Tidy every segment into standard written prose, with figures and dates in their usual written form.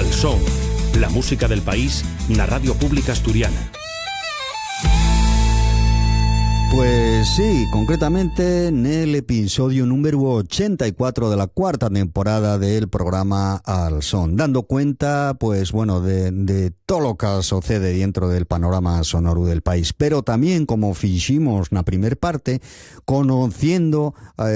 Al Son, la música del país na Radio Pública Asturiana. Pues sí, concretamente en el episodio número 84 de la cuarta temporada del programa Al Son, dando cuenta, pues bueno, de todo lo que sucede dentro del panorama sonoro del país, pero también, como fiximos na primer parte, conociendo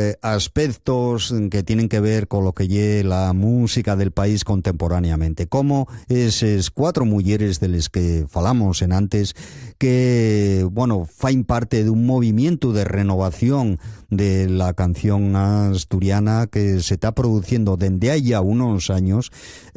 aspectos que tienen que ver con lo que lle la música del país contemporáneamente, como eses cuatro mulleres de les que falamos en antes, que, bueno, fain parte de un movimiento de renovación de la canción asturiana que se está produciendo desde hay ya unos años,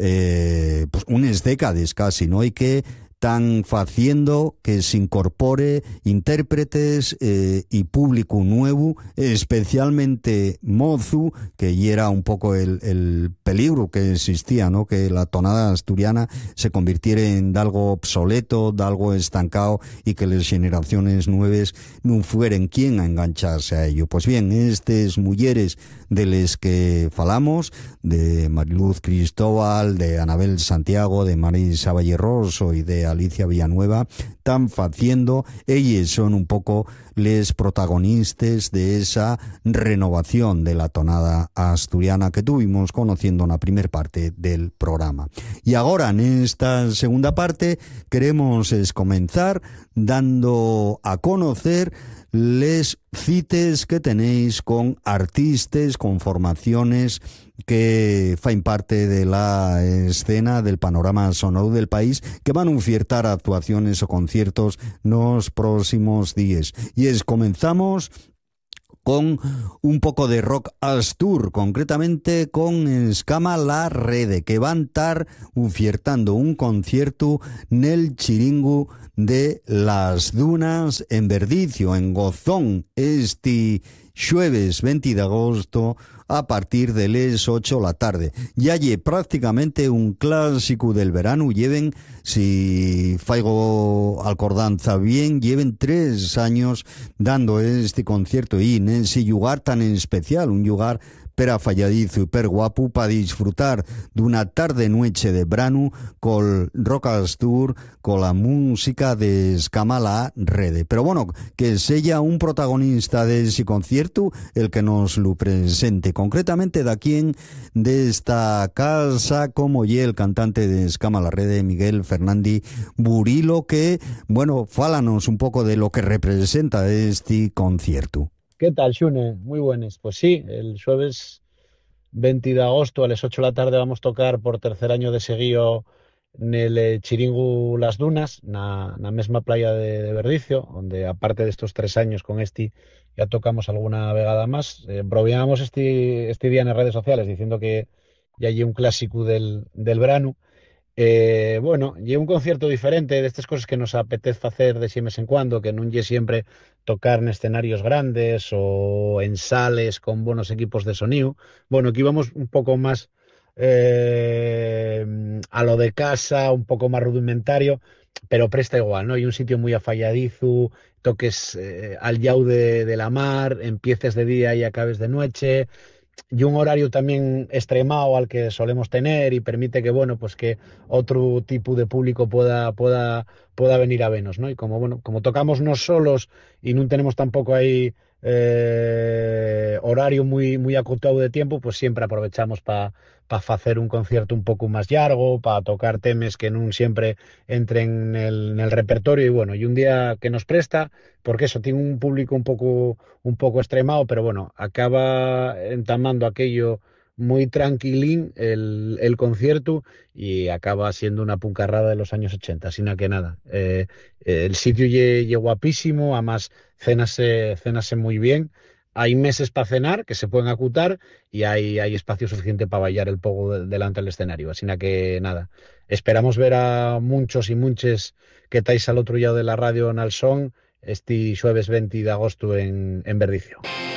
pues unas décadas casi, ¿no? Y que están haciendo que se incorpore intérpretes y público nuevo, especialmente mozu, que ya era un poco el peligro que existía, ¿no? Que la tonada asturiana se convirtiera en algo obsoleto, de algo estancado, y que las generaciones nuevas no fueran quien a engancharse a ello. Pues bien, estas mujeres de les que falamos, de Mariluz Cristóbal, de Anabel Santiago, de Marisa Valleroso y de Alicia Villanueva, están haciendo, ellos son un poco les protagonistas de esa renovación de la tonada asturiana que tuvimos conociendo en la primera parte del programa. Y ahora, en esta segunda parte, queremos comenzar dando a conocer les cites que tenéis con artistas, con formaciones que fain parte de la escena del panorama sonoro del país, que van a ofertar actuaciones o conciertos nos próximos días. Y comenzamos con un poco de rock astur, concretamente con Escama la Rede, que van a estar ofertando un concierto nel Chiringu de las Dunas en Verdicio, en Gozón, este jueves 20 de agosto a partir de las 8 de la tarde. Ya lle prácticamente un clásico del verano. Lleven, si faigo alcordanza bien, lleven 3 años dando este concierto y en ese lugar tan especial, un lugar per afalladizo y per guapo para disfrutar de una tarde-noche de verano con rock astur, con la música de Escama la Rede. Pero bueno, que sea un protagonista de ese concierto el que nos lo presente, concretamente de aquí de esta casa, como y el cantante de Escama la Rede, Miguel Fernández Burilo, que, bueno, fálanos un poco de lo que representa este concierto. ¿Qué tal, Xune? Muy buenas. Pues sí, el jueves 20 de agosto a las 8 de la tarde vamos a tocar por tercer año de seguido en el Chiringu Las Dunas, na mesma playa de Verdicio, donde aparte de estos 3 años con ya tocamos alguna vegada más. Bromeábamos este día en las redes sociales diciendo que ya hay un clásico del verano. Bueno, y un concierto diferente de estas cosas que nos apetece hacer de mes en cuando, que no lle siempre tocar en escenarios grandes o en sales con buenos equipos de sonido. Bueno, aquí vamos un poco más a lo de casa, un poco más rudimentario, pero presta igual, ¿no? Y un sitio muy afalladizo, toques al llau de la mar, empieces de día y acabes de noche, y un horario también extremado al que solemos tener, y permite que, bueno, pues que otro tipo de público pueda venir a vernos, ¿no? Y como, bueno, como tocamos nos solos y no tenemos tampoco ahí horario muy acotado de tiempo, pues siempre aprovechamos para hacer un concierto un poco más largo, para tocar temas que no siempre entren en el repertorio, y bueno, y un día que nos presta, porque eso tiene un público un poco extremado, pero bueno, acaba entamando aquello muy tranquilín el concierto, y acaba siendo una puncarrada de los años 80, sin que nada. El sitio lle guapísimo, además cenase muy bien. Hay meses para cenar que se pueden acutar, y hay espacio suficiente para bailar el pogo delante del escenario. Así que nada, esperamos ver a muchos y muchas que estáis al otro lado de la radio en Al Son este jueves 20 de agosto en Verdicio.